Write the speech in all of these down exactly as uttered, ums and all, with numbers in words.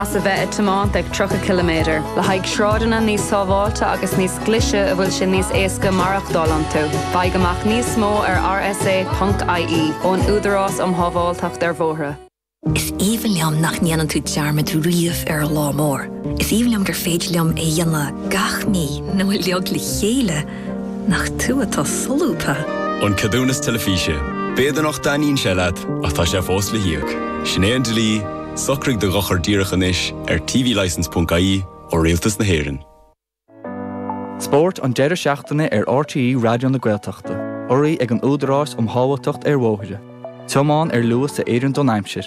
As a bheith tamán ag trocha kilometr, le haig shrádanna níos sábháilte agus níos glise a bhfuil sin níos éasca marach dálan tú. Bhaig amach níos smó ar r s a dot i e ón údarás am hábháilteach ar bhóthra. Is even liam nach níanaan tú dearmid riamh ar lá mór. Is even liam gur féidir liam é dhéanla gach ní nó leog le chéile nach tú atá solúpa. An cadúnas telefíse, béidir nach daíonn se leat ach tá sé fós le hiag. Sinéad Lí, Socraigh de Gachar Dírechanis ar t v license dot i e ó Rialtas na Héireann. Sport an deireadh seachtaine ar R T E Radio na Gaeltachta. Oraí ag an údarás um hábháilteacht ar bhóithre. Teamáin ar luas sa Éireann Don Aimsir.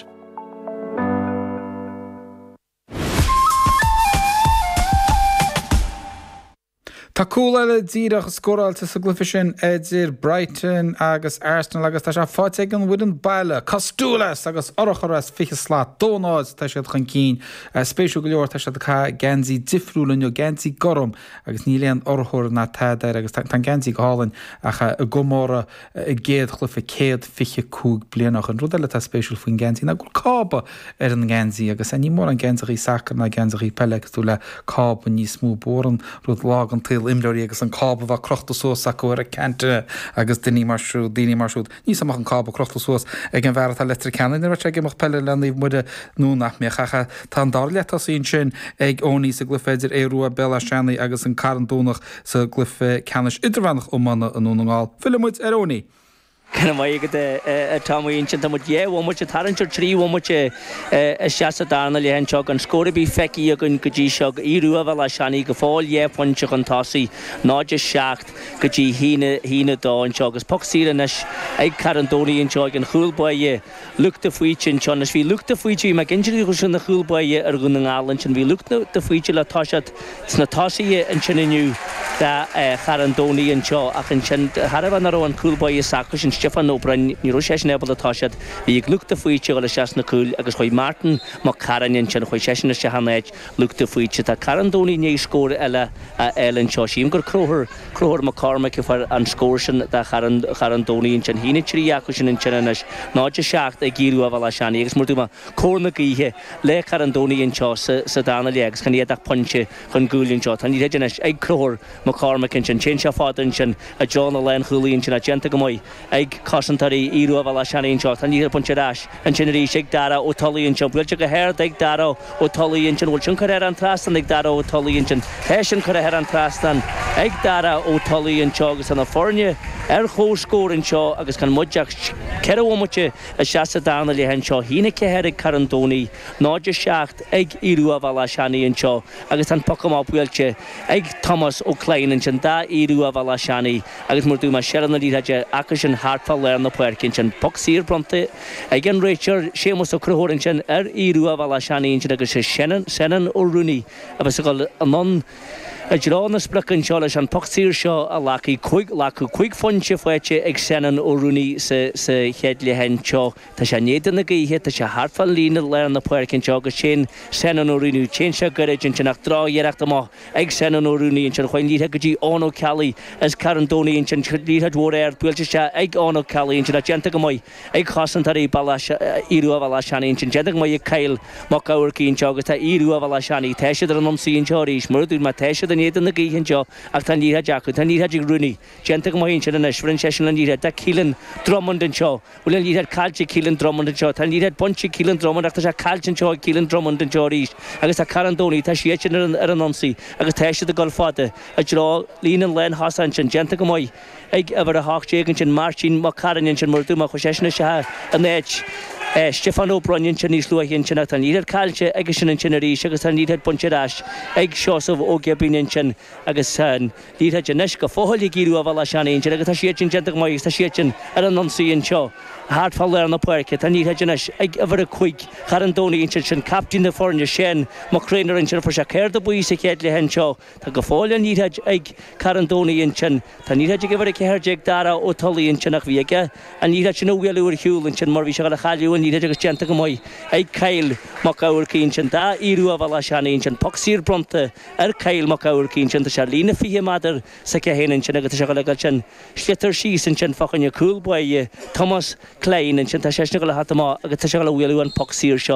Tá cúla díreach scóráilta sa glufa sin idir Brighton agus Arsenal agus tá sé fáte an bhuian baile Costúlas agus orcharas fiche slá dónáid tá sé chun cín spéisiú go leor tá sé gensaí difriúlainn ó gensaí gorum agus níléon orthóir na taidir agus tá gensaí gálainn a gomóra géad chlufa céad fiche cúg blianach an rudaile tá spéisiúil faoin gensaí na gúil cába ar an gensaí agus a ní mór an gensaí sacr na gensaí pelegus tú le cába níos smú bóran rud lá an til imlóí agus an cába bh crochta sós a cuair a cente agus duine marsú daoine marsút níos amach an cába crochta sós ag an bhar a letra ceanna ar te gimach pelle lenaí muide nó nach mé chacha tá dála tá síon sin ag óní sa glyfeidir éú a bella seannaí agus an carandúnach sa glyfe ceannis idirhannach ó manna an únaáil. Filimmuid ar óní. Can I get a Tommy in Chintamut? Yeah, one much a Tarrant tree, one much a Shasta Darnell, and Chog and Scorby Fecky, a gun Gaji Shog, Iru Valashani, Gafall, yeah, Punch on Tossi, not just shacked, Gaji Hina, Hina Dawn, Chog, as Poxir and Ash, Egg Carantoni and Chog, and Hul Boy, yeah, looked the Fuich and Chonash, we looked the Fuichi, McInjury was in the Hul Boy, yeah, or Gunning Island, and we looked the Fuichi La Toshat, it's Natasha and Chininu, that Carantoni and Chaw, I can Chin, Haravanaro and Cool Boy, Sakush and Stefan O'Brien, ní sé nebal a táisiad, bhí ag luachta faoite go le seas na cúil agus chuoi Martin má Caranin sin chuoi seisina se hanéid luachta faoite tá Carandóní ní scór eile a Ellen Shaw síim gur crothir crothir McCormick far an scór sin de Carandóní sin hína tríacu sin in sinnas náide seacht ag gíú a bhla seanna agus mar dúma córna gaithe le Carandóní in Shaw sa dána legus chun iad ach punche chun gúilín Shaw tá ní réidirnas ag crothir McCormick sin sin se fádan sin a John Allen Chulín sin a genta go mai ag Cosantari Iru of Alashanin shot and you punch a dash and Chinnery shake dara o Tully and jump. Will check a hair, take dara o Tully and Chin will chunk her head and trust and take dara o Tully and Chin. Hessian could have head and trust and egg dara o Tully and Chogus and the Fornia er ho score in Shaw agus can mudjak Kero much a shasta down the hen shaw. Hineke head Carandoni, not just shaft egg Iru of Alashani and Shaw agus and Pockham up Wilche egg Thomas O'Clean and Chanda Iru of Alashani agus Murduma Sharon the Haja Akash and Hartfall learn the Perkins and Poxir Bronte again Rachel Seamus O'Crohorin er Iru of Alashani and Chinagus Shannon Shannon O'Rooney of a circle among a drawn a splacken Charles and Poxir Shaw a lucky quick laku quick fun chifweche exenon O'Rooney se se headly hencho tashanate in the gay hit the Hartfall lean learn the Perkin jog chain Shannon O'Rooney change a garage and Chinak draw Yeratamo exenon O'Rooney and when you take Ono Cali as Carandoni and Chinchli had war air Wiltshire egg Ono Cali and Chintagamoy egg Cosantari Balasha Iru of Alashani and Chintagamoy Kyle Mokaurki and Jogata Iru of Alashani Tasha the Nomsi and Jorish Murder Matasha the Nathan the Gay and Joe Actanira Jack Tanira Rooney Gentagamoy and Nash French and you had that killing Drummond and Shaw will you had Calci killing Drummond and Shaw and you had Punchy killing Drummond after Calci and Shaw killing Drummond and Jorish I guess a Carandoni Tashi and Aranonsi I guess Tasha the Golfata a draw Lean and Len Hassan and Gentagamoy egg ever a hawk chicken and Martin Macaron and Murduma Hosheshna Shah and edge Uh, Stefan O'Brien Chinese Luahin Chinat and needed Calche, Eggishin and Chinnery, Shagas and needed Punchadash, Egg Shots of Ogabin and Chin, Agasan, needed Janeshka, Foholi Giru of Alashani, Jagatashiachin, Gentamoy, Tashiachin, Aranonsi and Shaw, Hartfall there on the Perkit, and needed Janesh, Egg ever a quick, Harandoni in Chin, Captain the Foreign Shen, Mocraner and Chin for Shakir the Buisi Kedley Henshaw, Tagafolia needed Egg Carandoni in Chin, Tanita to give her a Kerjek Dara, Otoli in Chinak Viega, and needed Chino Willow Hule and Chin Morvisha and needed a Gentagamoy, Egg Kyle, Mokaurki in Chanta, Iru of Alashani and Poxir Bronte, Er Kyle Mokaurki in Chanta Charlina Fia Mother, Sakahin and Chenagatashagalachan, Schlitter Shees and Chen Fokan Cool Boy, Thomas Klein and Chanta Shashnagal Hatama, Agatashagala Willow and Poxir Shaw.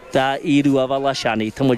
da íú a bhla seannaí.